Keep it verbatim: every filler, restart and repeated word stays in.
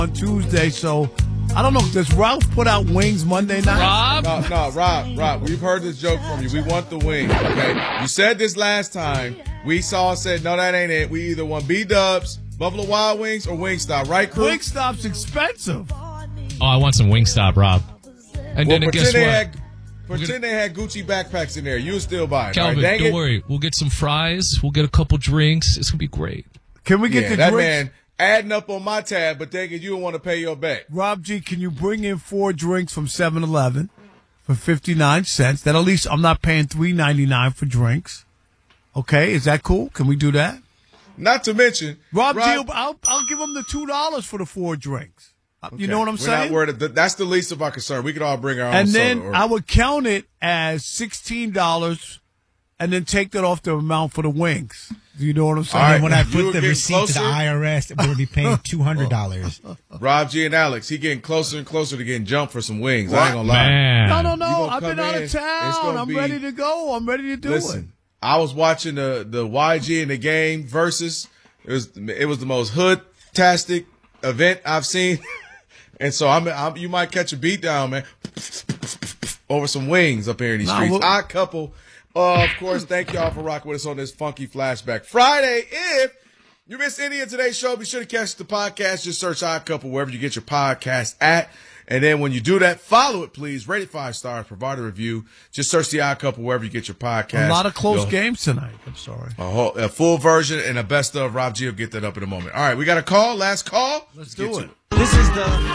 on Tuesday, so I don't know. Does Ralph put out wings Monday night? Rob? No, no, Rob, Rob, we've heard this joke from you. We want the wings, okay? You said this last time. We saw and said, no, that ain't it. We either want B-Dubs, Buffalo Wild Wings, or Wingstop, right, crew? Wingstop's expensive. Oh, I want some Wingstop, Rob. And Well, then guess pretend what? they had pretend they had Gucci backpacks in there. You would still buy it. Calvin, all right? Dang don't it. worry. We'll get some fries. We'll get a couple drinks. It's going to be great. Can we get Yeah, the that drinks? man adding up on my tab, but thinking you don't want to pay your bet. Rob G, can you bring in four drinks from seven eleven for fifty-nine cents? That at least I'm not paying three ninety-nine for drinks. Okay, is that cool? Can we do that? Not to mention, Rob, Rob G, I'll, I'll give him the two dollars for the four drinks. Okay. You know what I'm We're saying? Not worried. That's the least of our concern. We could all bring our own And soda then or- I would count it as sixteen dollars and then take that off the amount for the wings. Do you know what I'm saying? All right. And when I You put were the getting receipt to closer? the I R S, we're going to be paying two hundred dollars. Rob G and Alex, he getting closer and closer to getting jumped for some wings. I ain't gonna lie. Man. No, no, You no. gonna I've been come out in, of it's town. gonna I'm be- ready to go. I'm ready to do Listen, I was watching the the Y G in the game versus it was it was the most hood-tastic event I've seen, and so I'm, I'm you might catch a beat down, man, over some wings up here in these Nah, streets. well- Odd couple. Uh, of course, thank y'all for rocking with us on this funky flashback Friday. If you missed any of today's show, be sure to catch the podcast. Just search Odd Couple wherever you get your podcast at. And then when you do that, follow it, please. Rate it five stars. Provide a review. Just search the Odd Couple wherever you get your podcast. it. A lot of close You'll- games tonight. I'm sorry. A, whole, a full version and a best of Rob G will get that up in a moment. All right, we got a call. Last call. Let's get do to it. This is the